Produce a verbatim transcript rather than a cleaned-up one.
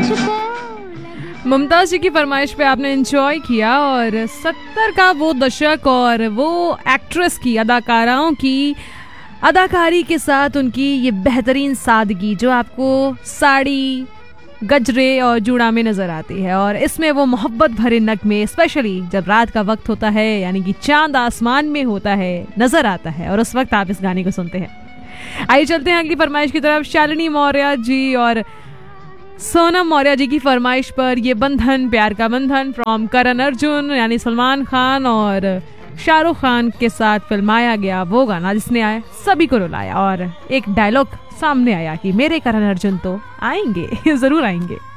मुमताज जी की फरमाइश पे आपने एंजॉय किया। और सत्तर का वो दशक और वो एक्ट्रेस की, अदाकाराओं की अदाकारी के साथ उनकी ये बेहतरीन सादगी जो आपको साड़ी, गजरे और जूड़ा में नजर आती है। और इसमें वो मोहब्बत भरे नगमे, स्पेशली जब रात का वक्त होता है, यानी कि चांद आसमान में होता है, नजर आता है, और उस वक्त आप इस गाने को सुनते हैं। आइए चलते हैं अगली फरमाइश की तरफ। शालिनी मौर्य जी और सोनम मौर्य जी की फरमाइश पर ये बंधन, प्यार का बंधन फ्रॉम करण अर्जुन यानी सलमान खान और शाहरुख खान के साथ फिल्माया गया वो गाना जिसने आए सभी को रुलाया। और एक डायलॉग सामने आया कि मेरे करण अर्जुन तो आएंगे, जरूर आएंगे।